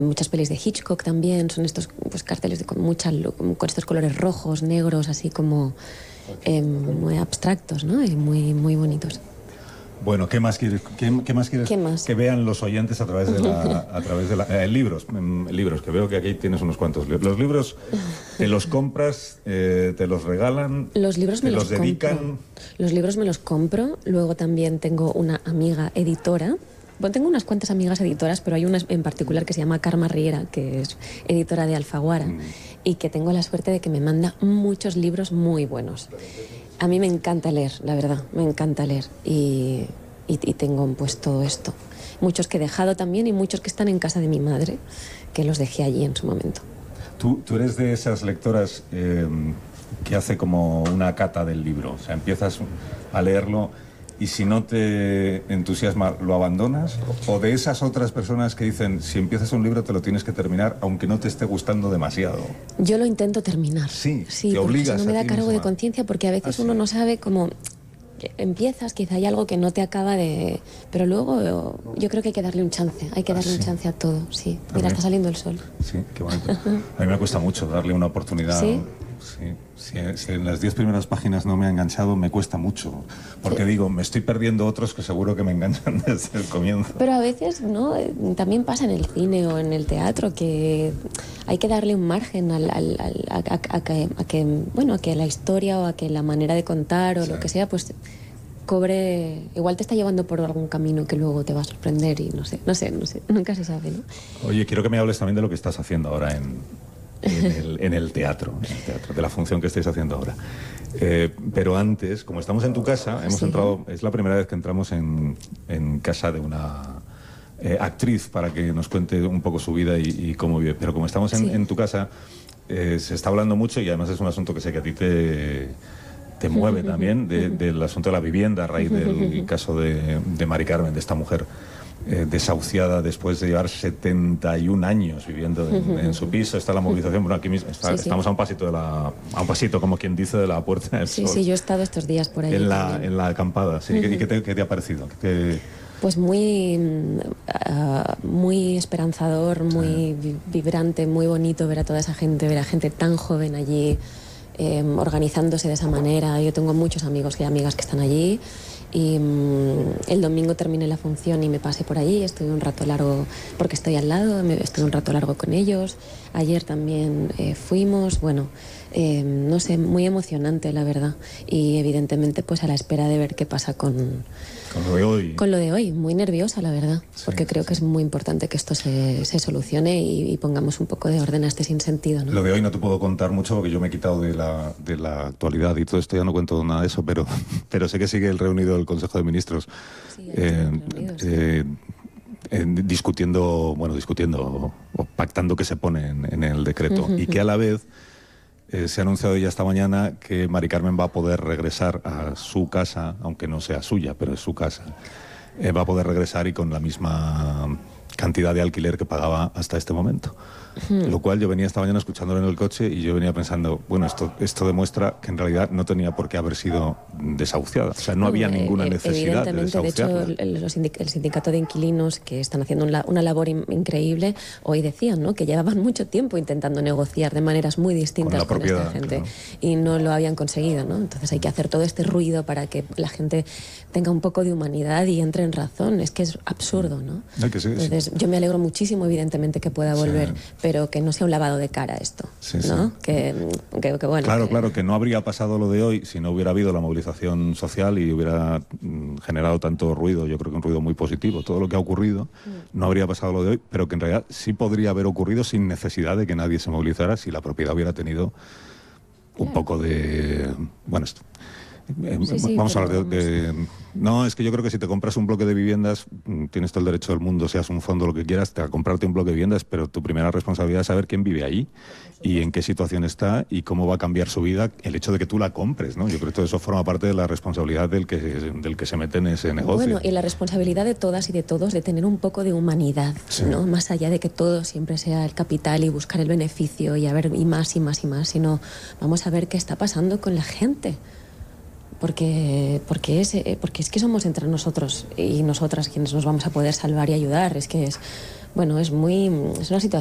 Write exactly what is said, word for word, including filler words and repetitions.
Muchas pelis de Hitchcock también, son estos pues, carteles de, con, mucha, con estos colores rojos, negros, así como eh, muy abstractos, ¿no? Y muy, muy bonitos. Bueno, ¿qué más quieres, qué, qué más quieres ¿Qué más? que vean los oyentes a través de la... A través de la eh, libros, eh, libros, que veo que aquí tienes unos cuantos libros. Los libros, ¿te los compras, eh, te los regalan? Los libros me te los, los dedican? compro. Los libros me los compro. Luego también tengo una amiga editora. Bueno, tengo unas cuantas amigas editoras, pero hay una en particular que se llama Karma Riera, que es editora de Alfaguara, mm. y que tengo la suerte de que me manda muchos libros muy buenos. A mí me encanta leer, la verdad, me encanta leer. Y, y, y tengo pues todo esto. Muchos que he dejado también y muchos que están en casa de mi madre, que los dejé allí en su momento. ¿Tú, tú eres de esas lectoras eh, que hace como una cata del libro? O sea, empiezas a leerlo y si no te entusiasma, ¿lo abandonas? ¿O de esas otras personas que dicen, si empiezas un libro te lo tienes que terminar aunque no te esté gustando demasiado? Yo lo intento terminar. Sí, sí te obligas si no me da a ti cargo misma. de conciencia, porque a veces ¿Ah, uno sí? no sabe cómo... Empiezas, quizá hay algo que no te acaba de... Pero luego yo creo que hay que darle un chance, hay que ¿Ah, darle sí? un chance a todo, sí. ¿También? Mira, está saliendo el sol. Sí, qué bonito. A mí me cuesta mucho darle una oportunidad. ¿Sí? Sí, sí, si en las diez primeras páginas no me ha enganchado, me cuesta mucho. Porque Sí. digo, me estoy perdiendo otros que seguro que me enganchan desde el comienzo. Pero a veces, ¿no? También pasa en el cine o en el teatro que hay que darle un margen al, al, al, a, a, a, que, a que, bueno, a que la historia o a que la manera de contar o Sí. lo que sea, pues cobre... Igual te está llevando por algún camino que luego te va a sorprender y no sé, no sé, no sé, nunca se sabe, ¿no? Oye, quiero que me hables también de lo que estás haciendo ahora en, en, el, en el teatro, en el teatro, de la función que estáis haciendo ahora. Eh, pero antes, como estamos en tu casa, hemos Sí. entrado, es la primera vez que entramos en, en casa de una eh, actriz para que nos cuente un poco su vida y, y cómo vive. Pero como estamos en, Sí. en tu casa, eh, se está hablando mucho y además es un asunto que sé que a ti te, te mueve también, de, del asunto de la vivienda a raíz del caso de, de Mari Carmen, de esta mujer eh, desahuciada después de llevar setenta y un años viviendo en, en su piso. Está la movilización, bueno, aquí mismo está, Sí, sí. estamos a un pasito de la, a un pasito, como quien dice, de la Puerta del Sí, Sol. sí, yo he estado estos días por ahí. En la, también. en la acampada, sí. ¿Y qué te, qué te ha parecido? ¿Qué... Pues muy, uh, muy esperanzador, muy vi vibrante, muy bonito ver a toda esa gente, ver a gente tan joven allí eh, organizándose de esa manera. Yo tengo muchos amigos y amigas que están allí y um, el domingo terminé la función y me pasé por allí, estuve un rato largo porque estoy al lado, me, estuve un rato largo con ellos. Ayer también eh, fuimos, bueno, eh, no sé, muy emocionante la verdad y evidentemente pues a la espera de ver qué pasa con... Con lo de hoy. Con lo de hoy, muy nerviosa, la verdad, Sí, porque creo sí. que es muy importante que esto se, se solucione y, y pongamos un poco de orden a este sinsentido, ¿no? Lo de hoy no te puedo contar mucho porque yo me he quitado de la, de la actualidad y todo esto, ya no cuento nada de eso, pero, pero sé que sigue el reunido del Consejo de Ministros Sí, eh, reunido, sí. eh, en- discutiendo, bueno, discutiendo o, o pactando qué se pone en, en el decreto y que a la vez eh, se ha anunciado ya esta mañana que Mari Carmen va a poder regresar a su casa, aunque no sea suya, pero es su casa. Eh, va a poder regresar y con la misma cantidad de alquiler que pagaba hasta este momento. Lo cual yo venía esta mañana escuchándolo en el coche y yo venía pensando, bueno, esto, esto demuestra que en realidad no tenía por qué haber sido desahuciada. O sea, no había Bueno, ninguna eh, necesidad de evidentemente, de hecho, desahuciarla. el, los sindic- el sindicato de inquilinos, que están haciendo una, una labor in- increíble, hoy decían, ¿no?, que llevaban mucho tiempo intentando negociar de maneras muy distintas Con la con, propiedad, esta gente claro. y no lo habían conseguido, ¿no? Entonces hay que hacer todo este ruido para que la gente tenga un poco de humanidad y entre en razón. Es que es absurdo, ¿no? Ay, que sí, sí. Entonces yo me alegro muchísimo, evidentemente, que pueda volver, Sí. pero que no sea un lavado de cara esto, Sí, ¿no? sí. Que, que, que bueno. Claro, que- claro, que no habría pasado lo de hoy si no hubiera habido la movilización social y hubiera mm, generado tanto ruido, yo creo que un ruido muy positivo. Todo lo que ha ocurrido no habría pasado lo de hoy, pero que en realidad sí podría haber ocurrido sin necesidad de que nadie se movilizara si la propiedad hubiera tenido un Claro. poco de... Bueno, esto... Eh, Sí, sí, vamos a pero hablar de, de- No, es que yo creo que si te compras un bloque de viviendas, mm, tienes todo el derecho del mundo, seas un fondo, lo que quieras, te a comprarte un bloque de viviendas, pero tu primera responsabilidad es saber quién vive ahí y en qué situación está y cómo va a cambiar su vida el hecho de que tú la compres, ¿no? Yo creo que todo eso forma parte de la responsabilidad del que, del que se mete en ese negocio. Bueno, y la responsabilidad de todas y de todos de tener un poco de humanidad, Sí. ¿no? Más allá de que todo siempre sea el capital y buscar el beneficio y a ver y más y más y más, sino vamos a ver qué está pasando con la gente. porque, porque, es, porque es que somos entre nosotros y nosotras quienes nos vamos a poder salvar y ayudar. Es que es, bueno, es muy, es una situación